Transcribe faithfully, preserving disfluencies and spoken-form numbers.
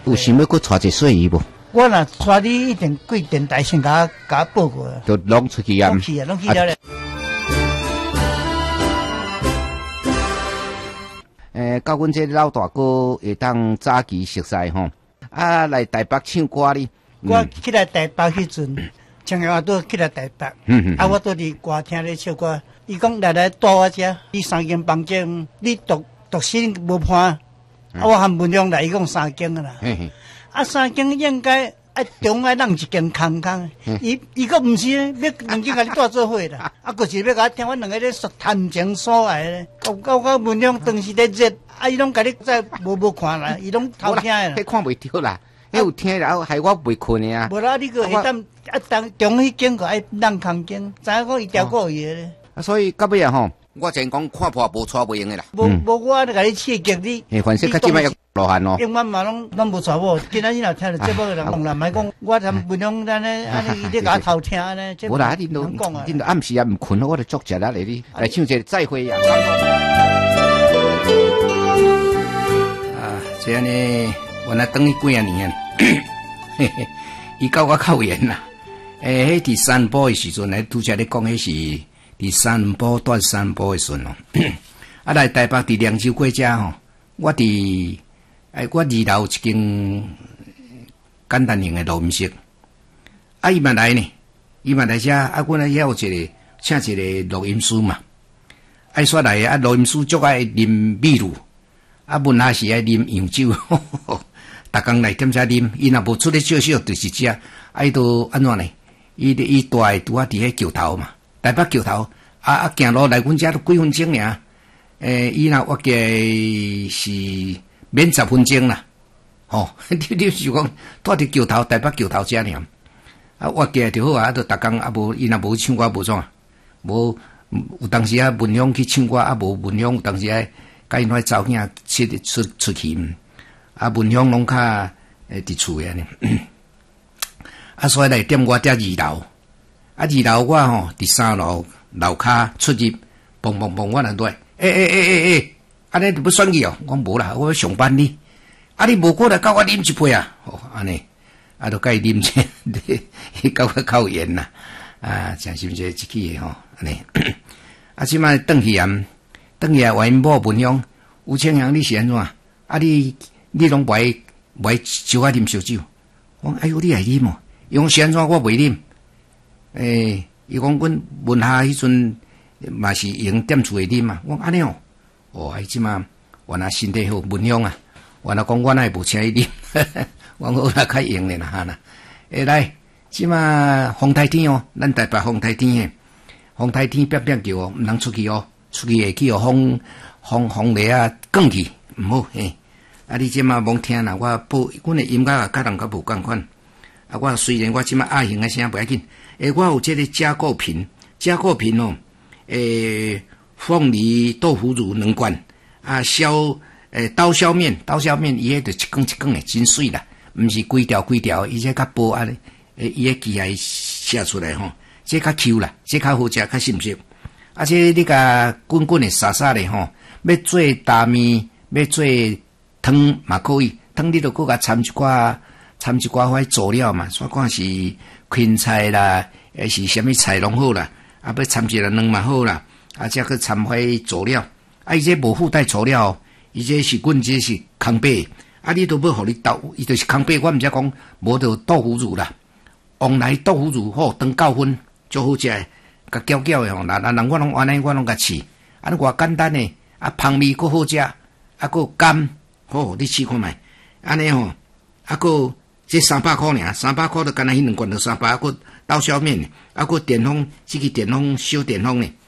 有想要搁带一细鱼无？ 我若带你一定贵电台先甲甲报过。 都拢出去啊？ 拢去啊，拢去了咧。 诶，到阮这老大哥会当早期熟悉吼，啊来台北唱歌哩。 我去来台北迄阵，唱歌都去来台北， 嗯嗯、 啊我都伫歌厅咧唱歌。伊讲来来住我遮，你三间房间，你独独身无伴，嗯、啊我含文良来，伊讲三间啦。嘿嘿啊三间应该啊中爱让一间空空，伊伊个毋是要两间甲你住做伙啦，啊佫是要甲我听阮两个咧说谈情说爱咧，到到文良当时咧热，啊伊拢甲你再无无看啦，伊拢偷听啦。 迄看袂着啦。迄有听了害我袂困的啊！ 无啦，你个会当啊当中迄间个爱让空间，知影讲伊调过伊咧。 啊，所以到尾啊吼，我真讲看破无错袂用的啦。 无无，我咧甲你刺激你。 诶，反正较即摆要落汗哦。 英文嘛拢拢无错无，今仔日若听着节目人讲啦，莫讲我参文章安尼安尼，伊咧甲我偷听安尼。 无啦，恁都恁都暗时啊毋困，我就作食啦嚟哩，来唱一个再会啊！啊，这样呢，我那等你几啊年。嘿嘿，伊甲我较远啦。诶，迄伫三堡诶时阵，咧拄则咧讲，迄是伫三堡段三堡诶时阵咯。啊，来台北伫凉州过遮吼，我伫诶，我二楼一间简单型诶录音室。啊，伊嘛来呢，伊嘛来遮，啊，阮咧遐有一个请一个录音师嘛。爱煞来啊，录音师足爱啉秘鲁，啊，文下是爱啉洋酒。呵呵逐工来检查啉，伊若无出咧少少，就是遮，啊，伊都安怎呢？伊伊住诶拄啊伫迄桥头嘛，台北桥头，啊啊行路来阮遮都几分钟尔，诶，伊若我计是免十分钟啦，吼，你你是讲住伫桥頭，台北橋頭遮爾，啊，我计就好啊，都逐工啊無，伊若無唱歌無怎啊，無有當時啊文鄉去唱歌，啊無文鄉有當時啊，甲因迄查某囝出出出去。啊，文鄉攏較誒佇厝誒呢，啊，所以來點我伫二樓，啊，二樓我吼佇三樓樓骹出入，蹦蹦蹦我來對，誒誒誒誒誒，安尼你要選去哦，我無啦，我要上班呢，啊，你無過來甲我啉一杯啊，哦，安尼，啊，就甲伊啉者，伊甲我較緣啦，啊，真是毋是一支誒吼，安尼，啊，即擺轉去啊，轉去啊，話因某文鄉，有青陽你是安怎？啊，你？你攏袂袂少啊啉燒酒，我講哎喲你愛啉哦，伊講是安怎我袂啉，誒，伊講阮文下迄陣嘛是用點厝會啉嘛，我講安尼哦，哦，哎即嘛原來身體好文鄉啊，原來講我哪會無請伊啉，我講我較用咧啦哈啦，誒來即嘛風台天哦，咱台北風台天誒，風台天變變叫哦，毋通出去哦，出去會去哦風風風力啊降去毋好誒。啊！你即馬罔聽啦，我報阮誒音樂啊，甲人較無共款。啊，我雖然我即馬阿型誒聲袂要緊，誒，我有即個加固瓶，加固瓶哦，誒，鳳梨豆腐乳兩罐，啊，削誒刀削麵，刀削麵伊迄著一根一根誒，真水啦，毋是規條規條，伊這較薄啊，誒，伊迄機械寫出來吼，這較 Q 啦，這較好食，較新鮮。啊，這你甲滾滾誒沙沙誒吼，要做大麵，要做。湯嘛可以，湯你著閣甲摻一寡摻一寡迄佐料嘛，煞看是芹菜啦，還是啥物菜攏好啦，啊要摻一個卵嘛好啦，啊則閣摻迄佐料，啊伊這無附帶佐料，伊這是阮這是空白，啊你都要互你豆，伊就是空白，我毋知講無着豆腐乳啦，往來豆腐乳好當九分，足好食誒，甲攪攪誒吼，嗱嗱人我攏安尼我攏甲試，啊你偌簡單誒，啊香味閣好食，啊閣甘。好，你試看覓，安尼吼，啊個這三百塊爾，三百塊就干那迄兩罐就三百，啊個刀削麵，啊個電風，即個電風小電風呢。